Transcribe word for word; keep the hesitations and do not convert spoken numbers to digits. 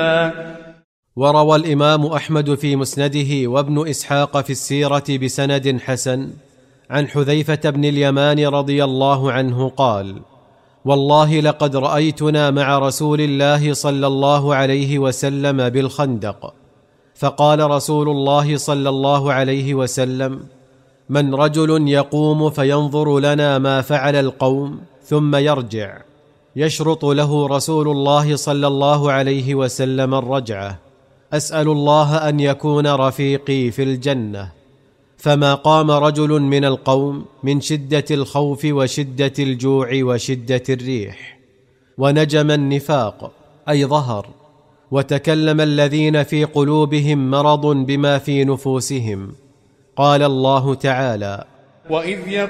وروى الإمام أحمد في مسنده وابن إسحاق في السيرة بسند حسن عن حذيفة بن اليمان رضي الله عنه قال: والله لقد رأيتنا مع رسول الله صلى الله عليه وسلم بالخندق، فقال رسول الله صلى الله عليه وسلم: من رجل يقوم فينظر لنا ما فعل القوم ثم يرجع؟ يشرط له رسول الله صلى الله عليه وسلم الرجعة: أسأل الله أن يكون رفيقي في الجنة. فما قام رجل من القوم من شدة الخوف وشدة الجوع وشدة الريح، ونجم النفاق أي ظهر، وتكلم الذين في قلوبهم مرض بما في نفوسهم. قال الله تعالى: وإذ